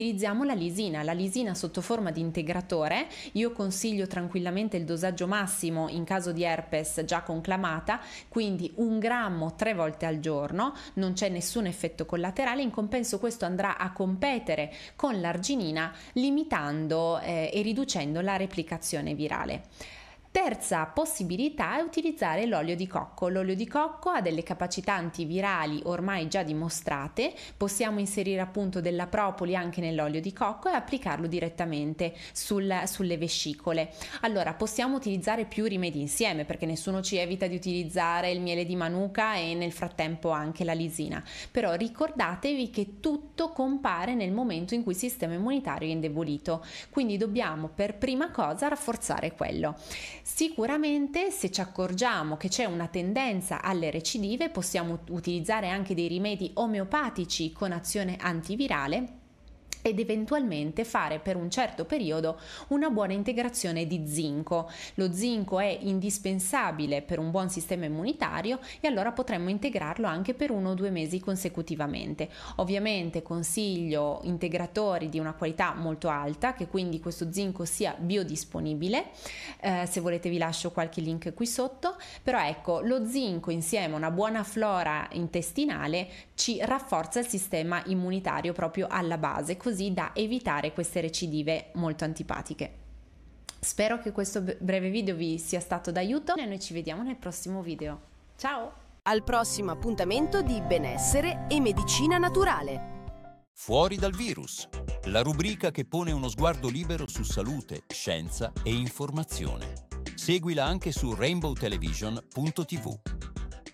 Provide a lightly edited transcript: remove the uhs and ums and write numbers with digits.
Utilizziamo la lisina sotto forma di integratore. Io consiglio tranquillamente il dosaggio massimo in caso di herpes già conclamata, quindi 1 grammo 3 volte al giorno, non c'è nessun effetto collaterale, in compenso questo andrà a competere con l'arginina limitando e riducendo la replicazione virale. Terza possibilità è utilizzare l'olio di cocco. L'olio di cocco ha delle capacità antivirali ormai già dimostrate, possiamo inserire appunto della propoli anche nell'olio di cocco e applicarlo direttamente sulle vescicole. Allora, possiamo utilizzare più rimedi insieme perché nessuno ci evita di utilizzare il miele di manuka e nel frattempo anche la lisina, però ricordatevi che tutto compare nel momento in cui il sistema immunitario è indebolito, quindi dobbiamo per prima cosa rafforzare quello. Sicuramente se ci accorgiamo che c'è una tendenza alle recidive possiamo utilizzare anche dei rimedi omeopatici con azione antivirale ed eventualmente fare per un certo periodo una buona integrazione di zinco. Lo zinco è indispensabile per un buon sistema immunitario e allora potremmo integrarlo anche per 1 o 2 mesi consecutivamente. Ovviamente consiglio integratori di una qualità molto alta, che quindi questo zinco sia biodisponibile. Se volete vi lascio qualche link qui sotto, però ecco, lo zinco insieme a una buona flora intestinale ci rafforza il sistema immunitario proprio alla base, così da evitare queste recidive molto antipatiche. Spero che questo breve video vi sia stato d'aiuto e noi ci vediamo nel prossimo video. Ciao! Al prossimo appuntamento di Benessere e Medicina Naturale. Fuori dal virus, la rubrica che pone uno sguardo libero su salute, scienza e informazione. Seguila anche su rainbowtelevision.tv.